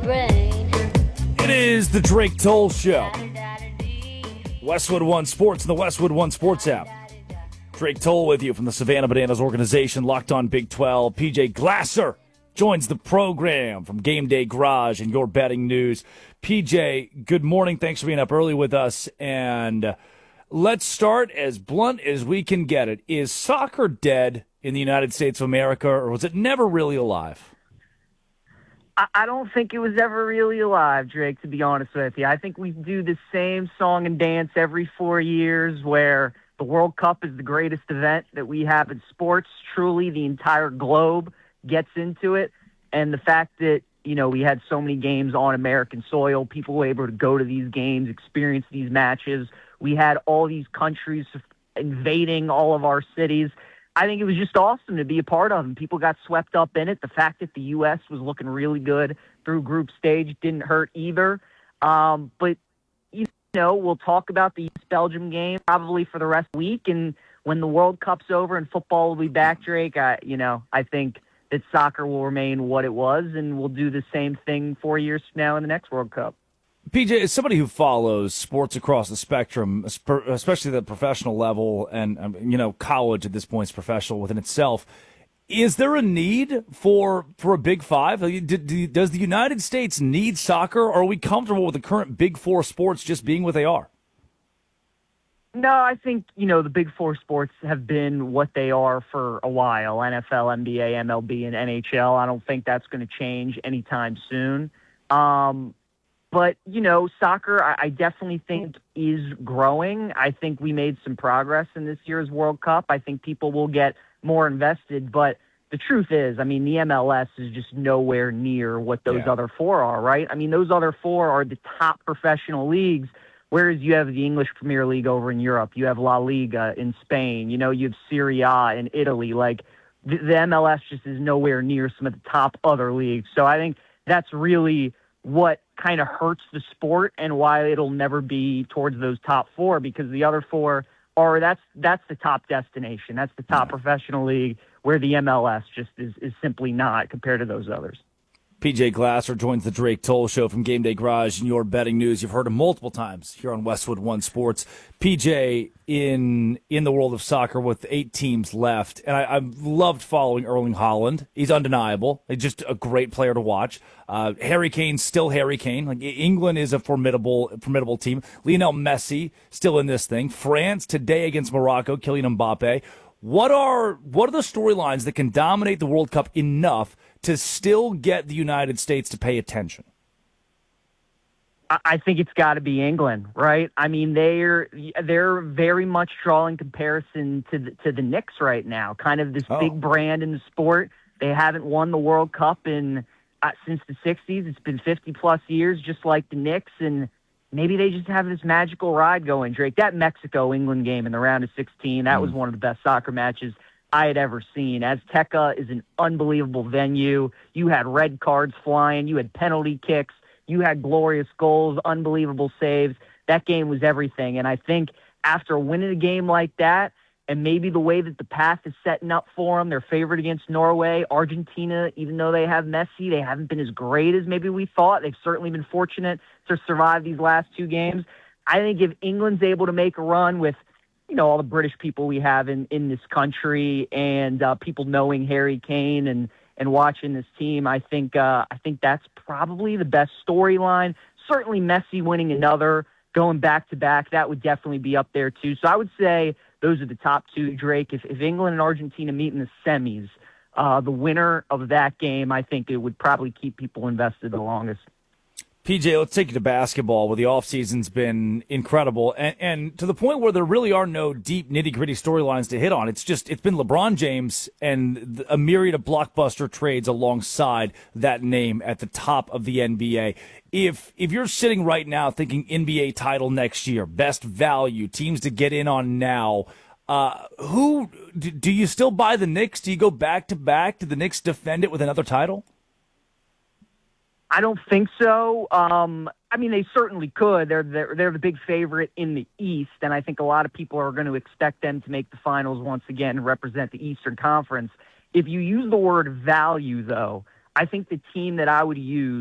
brain. It is the Drake Toll Show. Westwood One Sports and the Westwood One Sports app. Drake Toll with you from the Savannah Bananas organization, Locked On Big 12. PJ Glasser joins the program from Game Day Garage and Your Betting News. PJ, good morning. Thanks for being up early with us. And let's start as blunt as we can get it. Is soccer dead in the United States of America, or was it never really alive? I don't think it was ever really alive, Drake, to be honest with you. I think we do the same song and dance every 4 years where the World Cup is the greatest event that we have in sports. Truly, the entire globe gets into it. And the fact that, you know, we had so many games on American soil, people were able to go to these games, experience these matches. We had all these countries invading all of our cities. I think it was just awesome to be a part of, and people got swept up in it. The fact that the U.S. was looking really good through group stage didn't hurt either. But, you know, we'll talk about the U.S.-Belgium game probably for the rest of the week, and when the World Cup's over and football will be back, Drake, I think that soccer will remain what it was, and we'll do the same thing 4 years from now in the next World Cup. PJ, as somebody who follows sports across the spectrum, especially the professional level and, college at this point is professional within itself, is there a need for a Big Five? Does the United States need soccer, or are we comfortable with the current Big Four sports just being what they are? No, I think, the Big Four sports have been what they are for a while, NFL, NBA, MLB, and NHL. I don't think that's going to change anytime soon. But, soccer, I definitely think is growing. I think we made some progress in this year's World Cup. I think people will get more invested. But the truth is, the MLS is just nowhere near what those other four are, right? Those other four are the top professional leagues, whereas you have the English Premier League over in Europe. You have La Liga in Spain. You have Serie A in Italy. Like, the MLS just is nowhere near some of the top other leagues. So I think that's really what kind of hurts the sport and why it'll never be towards those top four, because the other four that's the top destination. That's the top professional league, where the MLS just is simply not compared to those others. PJ Glasser joins the Drake Toll Show from Game Day Garage and Your Betting News. You've heard him multiple times here on Westwood One Sports. PJ, in the world of soccer with 8 teams left, and I've loved following Erling Haaland. He's undeniable. He's just a great player to watch. Harry Kane's still Harry Kane. Like, England is a formidable team. Lionel Messi still in this thing. France today against Morocco, Kylian Mbappe. What are the storylines that can dominate the World Cup enough to still get the United States to pay attention? I think it's got to be England, right? They're very much drawing comparison to the Knicks right now, kind of this big brand in the sport. They haven't won the World Cup since the 60s. It's been 50-plus years, just like the Knicks, and maybe they just have this magical ride going, Drake. That Mexico-England game in the round of 16, that was one of the best soccer matches I had ever seen. Azteca is an unbelievable venue. You had red cards flying. You had penalty kicks. You had glorious goals, unbelievable saves. That game was everything. And I think after winning a game like that, and maybe the way that the path is setting up for them, they're favored against Norway. Argentina, even though they have Messi, they haven't been as great as maybe we thought. They've certainly been fortunate to survive these last 2 games. I think if England's able to make a run with, all the British people we have in this country and people knowing Harry Kane and watching this team, I think that's probably the best storyline. Certainly Messi winning another, going back-to-back, that would definitely be up there too. So I would say those are the top 2, Drake. If England and Argentina meet in the semis, the winner of that game, I think it would probably keep people invested the longest. PJ, let's take you to basketball, where the offseason's been incredible, and to the point where there really are no deep, nitty-gritty storylines to hit on. It's been LeBron James and a myriad of blockbuster trades alongside that name at the top of the NBA. If you're sitting right now thinking NBA title next year, best value, teams to get in on now, who do you still buy the Knicks? Do you go back-to-back? Do the Knicks defend it with another title? I don't think so. They certainly could. They're the big favorite in the East, and I think a lot of people are going to expect them to make the finals once again and represent the Eastern Conference. If you use the word value, though, I think the team that I would use